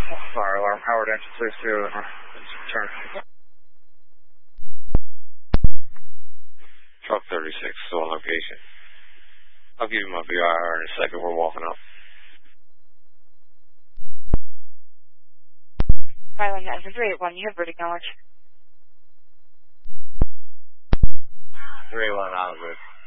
Fire alarm, Howard engine, please do turn. Truck 36, still on location. I'll give you my VIR in a second, we're walking up. Island engine 381, you have verdict knowledge. 381, Island.